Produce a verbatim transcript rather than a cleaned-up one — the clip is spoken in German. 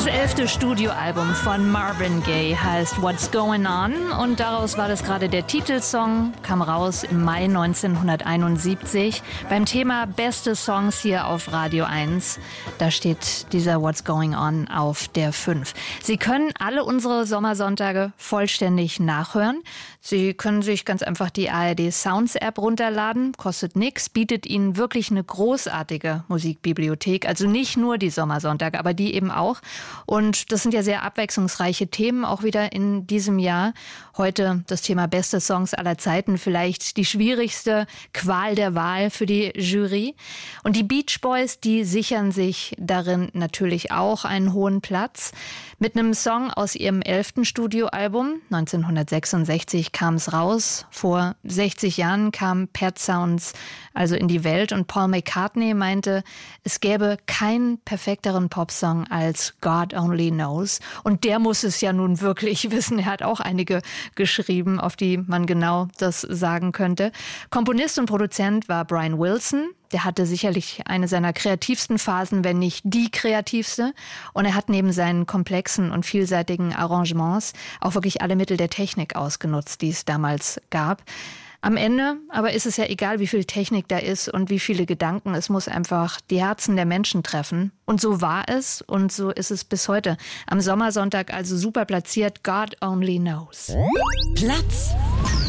Das elfte Studioalbum von Marvin Gaye heißt What's Going On und daraus war das gerade der Titelsong, kam raus im Mai neunzehnhunderteinundsiebzig beim Thema Beste Songs hier auf Radio eins. Da steht dieser What's Going On auf der fünf. Sie können alle unsere Sommersonntage vollständig nachhören. Sie können sich ganz einfach die A R D Sounds App runterladen, kostet nichts, bietet Ihnen wirklich eine großartige Musikbibliothek, also nicht nur die Sommersonntage, aber die eben auch. Und das sind ja sehr abwechslungsreiche Themen, auch wieder in diesem Jahr. Heute das Thema Beste Songs aller Zeiten, vielleicht die schwierigste Qual der Wahl für die Jury. Und die Beach Boys, die sichern sich darin natürlich auch einen hohen Platz. Mit einem Song aus ihrem elften Studioalbum, neunzehnhundertsechsundsechzig kam es raus. Vor sechzig Jahren kam Pet Sounds also in die Welt und Paul McCartney meinte, es gäbe keinen perfekteren Popsong als God Only Knows. Und der muss es ja nun wirklich wissen. Er hat auch einige geschrieben, auf die man genau das sagen könnte. Komponist und Produzent war Brian Wilson. Der hatte sicherlich eine seiner kreativsten Phasen, wenn nicht die kreativste. Und er hat neben seinen komplexen und vielseitigen Arrangements auch wirklich alle Mittel der Technik ausgenutzt, die es damals gab. Am Ende aber ist es ja egal, wie viel Technik da ist und wie viele Gedanken. Es muss einfach die Herzen der Menschen treffen. Und so war es und so ist es bis heute. Am Sommersonntag also super platziert, God Only Knows. Platz